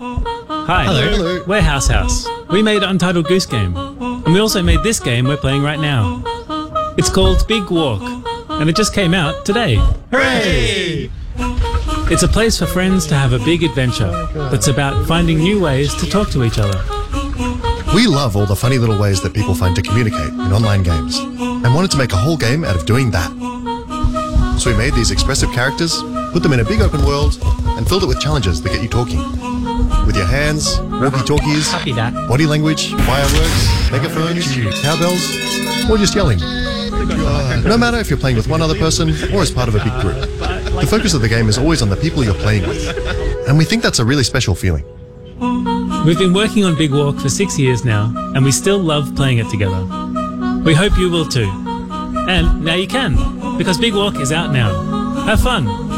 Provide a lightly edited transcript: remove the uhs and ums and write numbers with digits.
Hi. Hello. We're House House. We made Untitled Goose Game. And we also made this game we're playing right now. It's called Big Walk. And it just came out today. Hooray! It's a place for friends to have a big adventure that's about finding new ways to talk to each other. We love all the funny little ways that people find to communicate in online games and wanted to make a whole game out of doing that. So we made these expressive characters, put them in a big open world, and filled it with challenges that get you talking. With your hands, walkie-talkies, Copy that. body language, fireworks, megaphones, cowbells, or just yelling. No matter if you're playing with one other person or as part of a big group. The focus of the game is always on the people you're playing with. And we think that's a really special feeling. We've been working on Big Walk for 6 years now, and we still love playing it together. We hope you will too. And now you can, because Big Walk is out now. Have fun!